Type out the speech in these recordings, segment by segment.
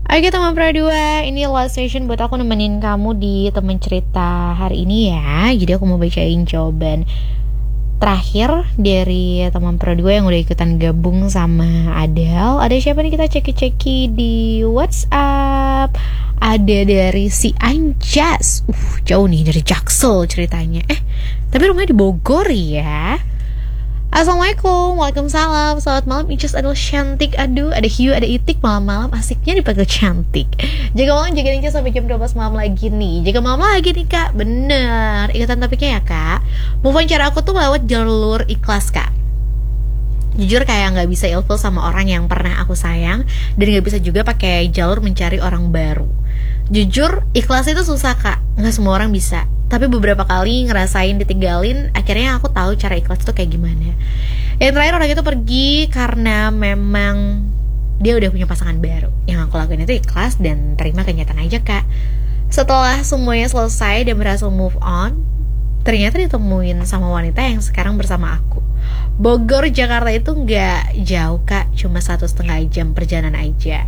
Oke teman Pradua, ini last session buat aku nemenin kamu di temen cerita hari ini ya. Jadi aku mau bacain jawaban terakhir dari teman Pradua yang udah ikutan gabung sama Adele. Ada siapa nih, kita ceki-ceki di WhatsApp. Ada dari si Anjas. Jauh nih dari Jaksel ceritanya. Tapi rumahnya di Bogor ya. Assalamualaikum, waalaikumsalam. Selamat malam, Icus adalah cantik. Aduh, ada hiu, ada itik. Malam-malam asiknya dipanggil cantik. Jaga malam, jaga Icus sampai jam 12 malam lagi nih. Jaga malam lagi nih kak, bener. Ikutan topiknya ya kak. Move on cara aku tuh lewat jalur ikhlas kak. Jujur kayak gak bisa ilfil sama orang yang pernah aku sayang. Dan gak bisa juga pakai jalur mencari orang baru. Jujur, ikhlas itu susah kak. Gak semua orang bisa. Tapi beberapa kali ngerasain ditinggalin, akhirnya aku tahu cara ikhlas itu kayak gimana. Yang terakhir orang itu pergi karena memang dia udah punya pasangan baru. Yang aku lakuin itu ikhlas dan terima kenyataan aja kak. Setelah semuanya selesai dan berhasil move on, ternyata ditemuin sama wanita yang sekarang bersama aku. Bogor, Jakarta itu gak jauh kak, cuma 1,5 jam perjalanan aja.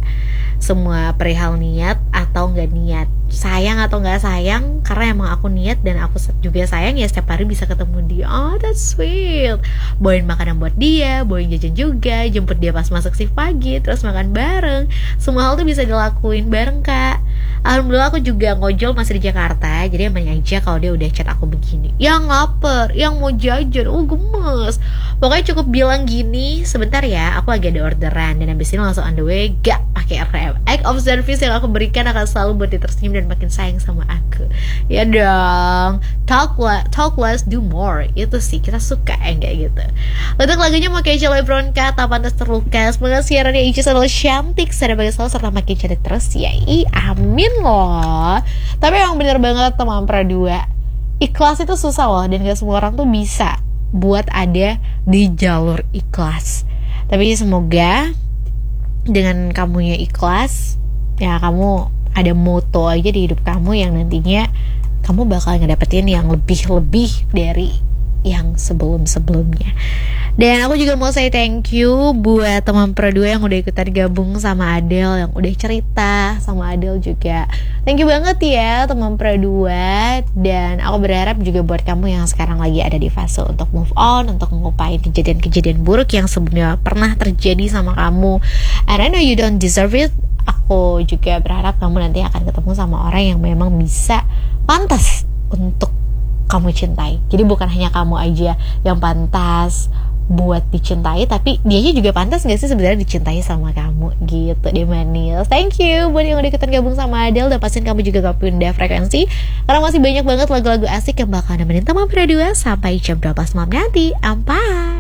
Semua perihal niat atau gak niat, sayang atau gak sayang, karena emang aku niat dan aku juga sayang ya setiap hari bisa ketemu dia. Oh that's sweet. Bawain makanan buat dia, bawain jajan juga, jemput dia pas masuk shift pagi, terus makan bareng. Semua hal tuh bisa dilakuin bareng kak. Alhamdulillah aku juga ngojol masih di Jakarta. Jadi emang aja kalau dia udah chat aku begini, yang lapar, yang mau jajan, gemes. Pokoknya cukup bilang gini, sebentar ya, aku lagi ada orderan. Dan habis ini langsung on the way, gak pakai RM. Act of service yang aku berikan akan selalu buat dia tersenyum dan makin sayang sama aku. Ya dong, talk less, do more. Itu sih, kita suka kayak gitu. Untuk lagunya mau kayak Lebron kata pantas terluka. Semoga siarannya Ici selalu cantik, sadar bagi selalu, serta makin cantik terus ya. Amin loh. Tapi emang bener banget teman Pradua, ikhlas itu susah loh. Dan gak semua orang tuh bisa buat ada di jalur ikhlas. Tapi semoga dengan kamunya ikhlas, ya kamu ada moto aja di hidup kamu yang nantinya kamu bakal ngedapetin yang lebih dari yang sebelum-sebelumnya. Dan aku juga mau say thank you buat teman Pradua yang udah ikutan gabung sama Adele, yang udah cerita sama Adele juga. Thank you banget ya teman Pradua. Dan aku berharap juga buat kamu yang sekarang lagi ada di fase untuk move on, untuk ngelupain kejadian-kejadian buruk yang sebelumnya pernah terjadi sama kamu. And I know you don't deserve it. Aku juga berharap kamu nanti akan ketemu sama orang yang memang bisa pantas untuk kamu cintai. Jadi bukan hanya kamu aja yang pantas buat dicintai, tapi dianya juga pantas gak sih sebenarnya dicintai sama kamu gitu deh manis. Thank you buat yang udah ikutan gabung sama Adele. Dan pastiin kamu juga gak pindah frekuensi, karena masih banyak banget lagu-lagu asik yang bakal nemenin teman Pradua sampai jam 12 malam nanti. Ampai.